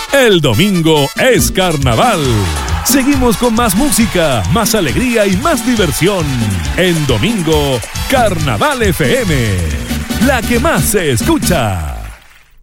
El domingo es carnaval. Seguimos con más música, más alegría y más diversión. En domingo, Carnaval FM, la que más se escucha.